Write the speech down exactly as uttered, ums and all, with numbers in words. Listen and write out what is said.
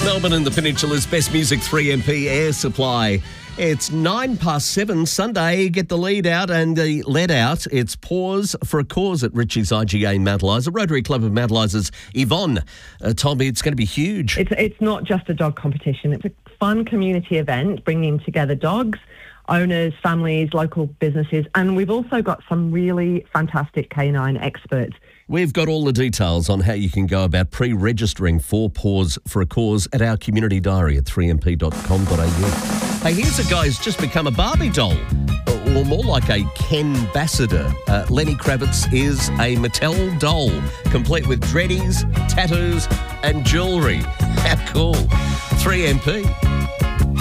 Melbourne and the Peninsula's best music, three M P Air Supply. It's nine past seven Sunday. Get the lead out and the let out. It's Pause for a Cause at Richie's I G A in Mount Eliza. Rotary Club of Mount Eliza's Yvonne uh, told me it's going to be huge. It's, it's not just a dog competition. It's a fun community event bringing together dogs, owners, families, local businesses, and we've also got some really fantastic canine experts. We've got all the details on how you can go about pre-registering for Pause for a Cause at our community diary at three m p dot com dot a u. Hey, here's a guy who's just become a Barbie doll, or more like a Ken Ambassador. Uh, Lenny Kravitz is a Mattel doll, complete with dreadies, tattoos and jewellery. How cool. three M P.